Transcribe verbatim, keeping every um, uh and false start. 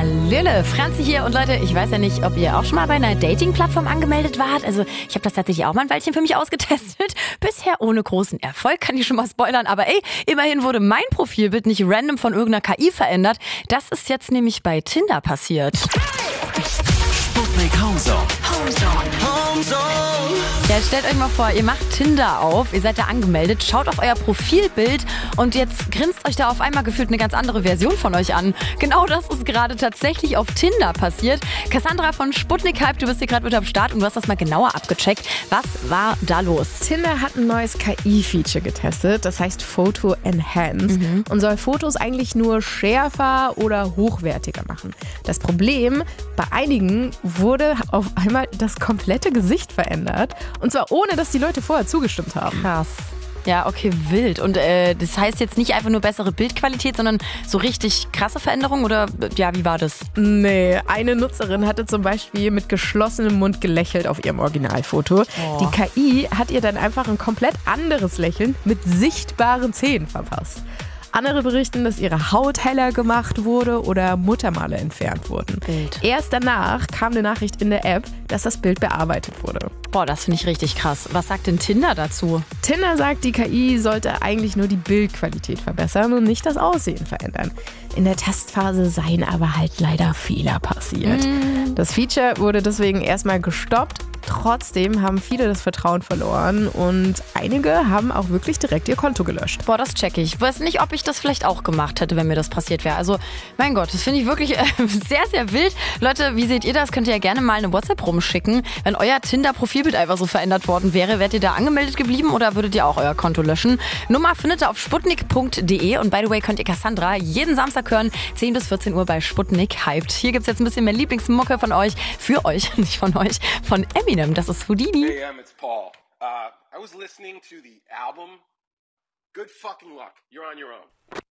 Hallöle, Franzi hier. Und Leute, ich weiß ja nicht, ob ihr auch schon mal bei einer Dating-Plattform angemeldet wart. Also ich habe das tatsächlich auch mal ein Weilchen für mich ausgetestet. Bisher ohne großen Erfolg, kann ich schon mal spoilern. Aber ey, immerhin wurde mein Profilbild nicht random von irgendeiner K I verändert. Das ist jetzt nämlich bei Tinder passiert. Sputnik Homezone. Homezone. Homezone. Ja, stellt euch mal vor, ihr macht Tinder auf, ihr seid da angemeldet, schaut auf euer Profilbild und jetzt grinst euch da auf einmal gefühlt eine ganz andere Version von euch an. Genau das ist gerade tatsächlich auf Tinder passiert. Cassandra von Sputnik Hype, du bist hier gerade mit am Start und du hast das mal genauer abgecheckt. Was war da los? Tinder hat ein neues K I-Feature getestet, das heißt Photo Enhance mhm. und soll Fotos eigentlich nur schärfer oder hochwertiger machen. Das Problem, bei einigen wurde auf einmal das komplette Gesicht verändert. Und zwar ohne, dass die Leute vorher zugestimmt haben. Krass. Ja, okay, wild. Und äh, das heißt jetzt nicht einfach nur bessere Bildqualität, sondern so richtig krasse Veränderungen? Oder ja, wie war das? Nee, eine Nutzerin hatte zum Beispiel mit geschlossenem Mund gelächelt auf ihrem Originalfoto. Oh. Die K I hat ihr dann einfach ein komplett anderes Lächeln mit sichtbaren Zähnen verpasst. Andere berichten, dass ihre Haut heller gemacht wurde oder Muttermale entfernt wurden. Bild. Erst danach kam eine Nachricht in der App, dass das Bild bearbeitet wurde. Boah, das finde ich richtig krass. Was sagt denn Tinder dazu? Tinder sagt, die K I sollte eigentlich nur die Bildqualität verbessern und nicht das Aussehen verändern. In der Testphase seien aber halt leider Fehler passiert. Mm. Das Feature wurde deswegen erstmal gestoppt. Trotzdem haben viele das Vertrauen verloren und einige haben auch wirklich direkt ihr Konto gelöscht. Boah, das check ich. Ich weiß nicht, ob ich das vielleicht auch gemacht hätte, wenn mir das passiert wäre. Also, mein Gott, das finde ich wirklich äh, sehr, sehr wild. Leute, wie seht ihr das? Könnt ihr ja gerne mal eine WhatsApp rumschicken. Wenn euer Tinder-Profilbild einfach so verändert worden wäre, wärt ihr da angemeldet geblieben oder würdet ihr auch euer Konto löschen? Nummer findet ihr auf sputnik punkt de und by the way könnt ihr Cassandra jeden Samstag hören, zehn bis vierzehn Uhr bei Sputnik Hyped. Hier gibt's jetzt ein bisschen mehr Lieblingsmucke von euch, für euch, nicht von euch, von Eminem. Das ist Houdini. Hey, um, it's Paul. Uh, I was listening to the album. Good fucking luck. You're on your own.